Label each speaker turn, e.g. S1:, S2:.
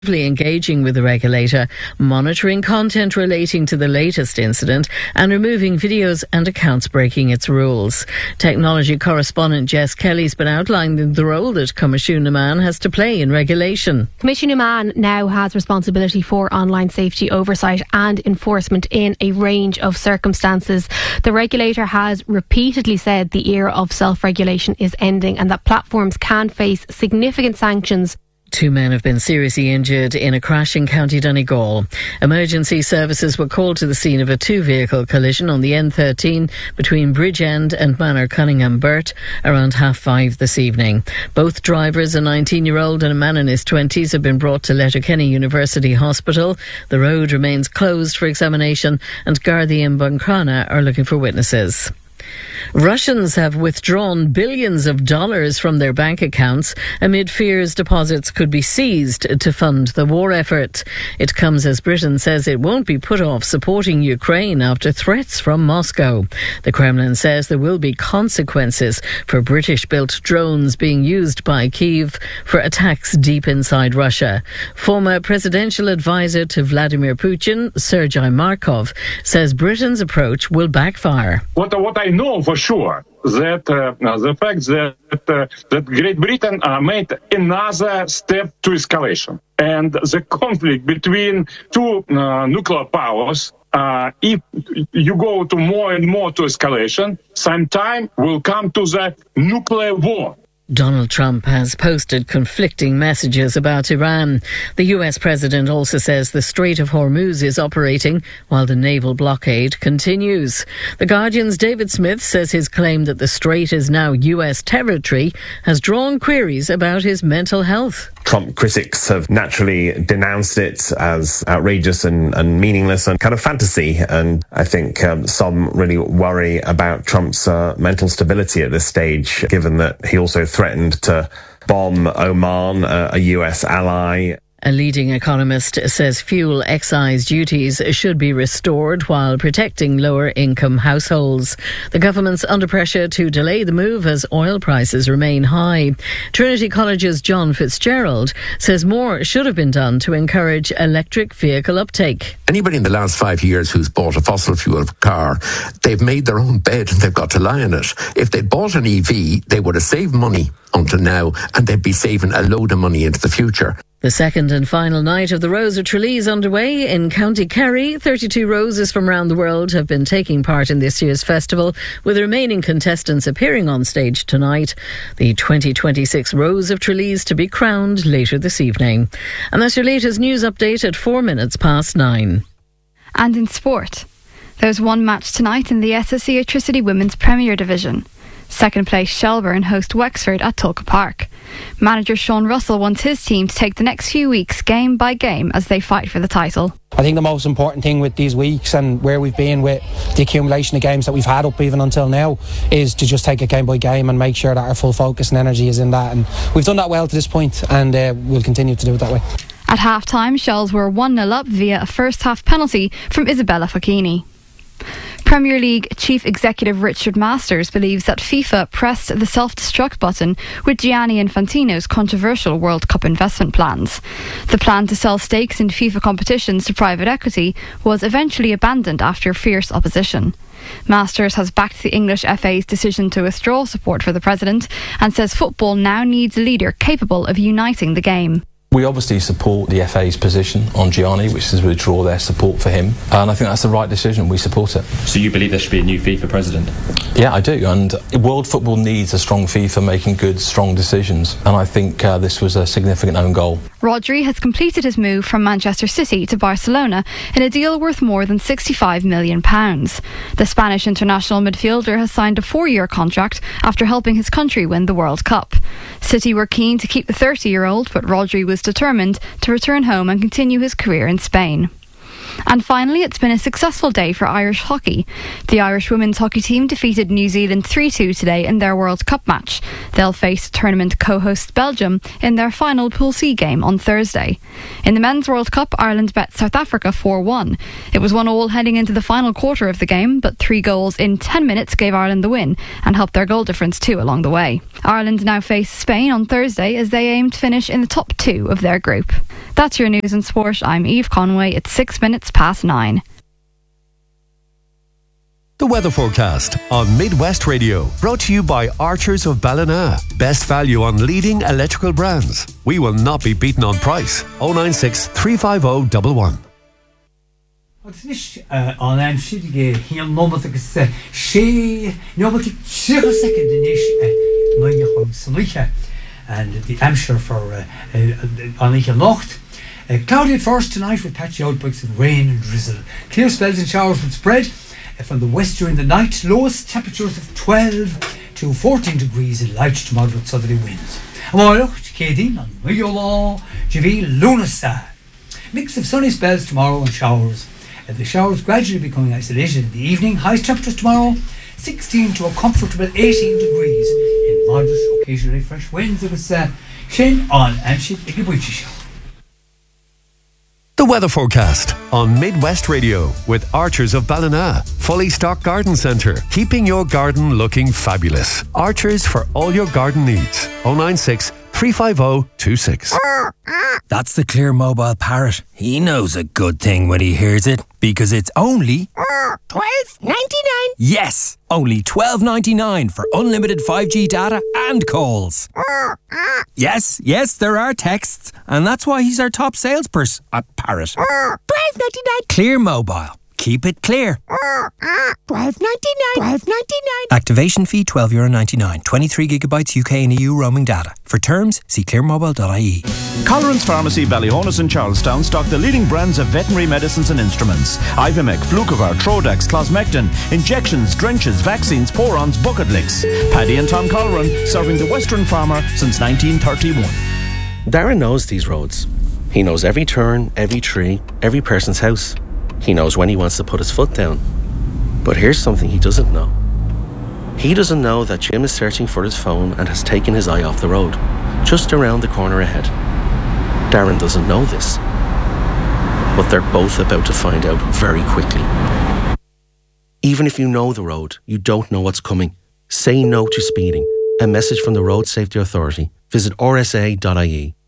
S1: engaging with the regulator, monitoring content relating to the latest incident and removing videos and accounts breaking its rules. Technology correspondent Jess Kelly's been outlining the role that Commissioner Numan has to play in regulation.
S2: Commissioner Numan now has responsibility for online safety oversight and enforcement in a range of circumstances. The regulator has repeatedly said the era of self-regulation is ending and that platforms can face significant sanctions.
S1: 2 men have been seriously injured in a crash in County Donegal. Emergency services were called to the scene of a two-vehicle collision on the N13 between Bridgend and Manor Cunningham Burt around 5:30 this evening. Both drivers, a 19-year-old and a man in his 20s, have been brought to Letterkenny University Hospital. The road remains closed for examination and Gardaí and Buncrana are looking for witnesses. Russians have withdrawn billions of dollars from their bank accounts amid fears deposits could be seized to fund the war effort. It comes as Britain says it won't be put off supporting Ukraine after threats from Moscow. The Kremlin says there will be consequences for British-built drones being used by Kyiv for attacks deep inside Russia. Former presidential advisor to Vladimir Putin, Sergei Markov, says Britain's approach will backfire.
S3: What I know for sure that the fact that Great Britain made another step to escalation, and the conflict between two nuclear powers. If you go to more and more to escalation, sometime will come to the nuclear war.
S1: Donald Trump has posted conflicting messages about Iran. The US president also says the Strait of Hormuz is operating while the naval blockade continues. The Guardian's David Smith says his claim that the strait is now US territory has drawn queries about his mental health.
S4: Trump critics have naturally denounced it as outrageous and meaningless and kind of fantasy. And I think some really worry about Trump's mental stability at this stage, given that he also threatened to bomb Oman, a US ally.
S1: A leading economist says fuel excise duties should be restored while protecting lower-income households. The government's under pressure to delay the move as oil prices remain high. Trinity College's John Fitzgerald says more should have been done to encourage electric vehicle uptake.
S5: Anybody in the last 5 years who's bought a fossil fuel car, they've made their own bed and they've got to lie in it. If they'd bought an EV, they would have saved money until now and they'd be saving a load of money into the future.
S1: The second and final night of the Rose of Tralee is underway in County Kerry. 32 roses from around the world have been taking part in this year's festival, with the remaining contestants appearing on stage tonight. The 2026 Rose of Tralee is to be crowned later this evening. And that's your latest news update at 9:04.
S6: And in sport, there's one match tonight in the SSE Atricity Women's Premier Division. Second place Shelbourne host Wexford at Tulka Park. Manager Sean Russell wants his team to take the next few weeks game by game as they fight for the title.
S7: I think the most important thing with these weeks and where we've been with the accumulation of games that we've had up even until now is to just take it game by game and make sure that our full focus and energy is in that, and we've done that well to this point and we'll continue to do it that way.
S6: At half-time, Shells were 1-0 up via a first-half penalty from Isabella Facchini. Premier League Chief Executive Richard Masters believes that FIFA pressed the self-destruct button with Gianni Infantino's controversial World Cup investment plans. The plan to sell stakes in FIFA competitions to private equity was eventually abandoned after fierce opposition. Masters has backed the English FA's decision to withdraw support for the president and says football now needs a leader capable of uniting the game.
S8: We obviously support the FA's position on Gianni, which is withdraw their support for him, and I think that's the right decision. We support it.
S9: So you believe there should be a new FIFA president?
S8: Yeah, I do, and world football needs a strong FIFA making good, strong decisions, and I think this was a significant own goal.
S6: Rodri has completed his move from Manchester City to Barcelona in a deal worth more than £65 million. The Spanish international midfielder has signed a 4-year contract after helping his country win the World Cup. City were keen to keep the 30-year-old, but Rodri was determined to return home and continue his career in Spain. And finally, it's been a successful day for Irish hockey. The Irish women's hockey team defeated New Zealand 3-2 today in their World Cup match. They'll face tournament co-host Belgium in their final Pool C game on Thursday. In the men's World Cup, Ireland bet South Africa 4-1. It was 1-1 heading into the final quarter of the game, but 3 goals in 10 minutes gave Ireland the win and helped their goal difference too along the way. Ireland now face Spain on Thursday as they aim to finish in the top 2 of their group. That's your news and sport. I'm Eve Conway. It's 6 minutes past 9.
S10: The weather forecast on Midwest Radio, brought to you by Archers of Ballina. Best value on leading electrical brands. We will not be beaten on price. 096 350 11.
S11: Wat is aan hem zitten hier nog eens she no but second is mijn gewoon and the Hampshire for on the Nacht. Cloudy at first tonight with patchy outbreaks of rain and drizzle. Clear spells and showers will spread from the west during the night. Lowest temperatures of 12 to 14 degrees in light to moderate southerly winds. Tomorrow, Kadeen on Muyolo, Javi, Lunasa. Mix of sunny spells tomorrow and showers. The showers gradually becoming isolated in the evening. High temperatures tomorrow 16 to a comfortable 18 degrees in moderate, occasionally fresh winds. It was Shin on Amshit Ikibuchi.
S10: The weather forecast on Midwest Radio with Archers of Ballina. Fully stocked garden centre, keeping your garden looking fabulous. Archers for all your garden needs. 096 350 26.
S12: That's the Clear Mobile Parrot. He knows a good thing when he hears it, because it's only $12.99. Yes, only $12.99 for unlimited 5G data and calls. Yes, there are texts, and that's why he's our top salesperson at Parrot. $12.99. Clear Mobile. Keep it clear. $12.99. Activation fee €12.99. 23 gigabytes UK and EU roaming data. For terms, see clearmobile.ie.
S13: Colleran's Pharmacy, Ballyhonus and Charlestown stock the leading brands of veterinary medicines and instruments. Ivimec, Flucovar, Trodax, Closmectin, injections, drenches, vaccines, porons, bucket licks. Paddy and Tom Colleran, serving the Western farmer since 1931.
S14: Darren knows these roads. He knows every turn, every tree, every person's house. He knows when he wants to put his foot down. But here's something he doesn't know. He doesn't know that Jim is searching for his phone and has taken his eye off the road, just around the corner ahead. Darren doesn't know this. But they're both about to find out very quickly. Even if you know the road, you don't know what's coming. Say no to speeding. A message from the Road Safety Authority. Visit rsa.ie.